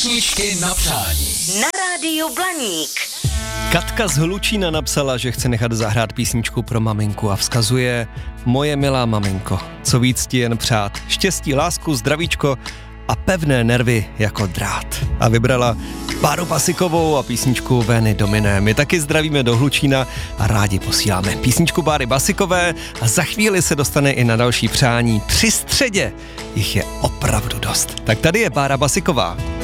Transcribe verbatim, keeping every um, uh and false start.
Písničky na přání. Na rádiu Blaník. Katka z Hlučína napsala, že chce nechat zahrát písničku pro maminku a vzkazuje: moje milá maminko, co víc ti jen přát, štěstí, lásku, zdravíčko a pevné nervy jako drát. A vybrala Báru Basikovou a písničku Vény Dominé. My taky zdravíme do Hlučína a rádi posíláme písničku Báry Basikové a za chvíli se dostane i na další přání. Při středě jich je opravdu dost. Tak tady je Bára Basiková.